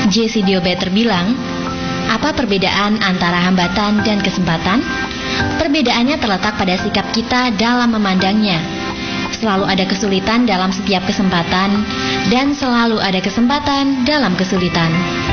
J.C. Diobeter bilang, apa perbedaan antara hambatan dan kesempatan? Perbedaannya terletak pada sikap kita dalam memandangnya. Selalu ada kesulitan dalam setiap kesempatan, dan selalu ada kesempatan dalam kesulitan.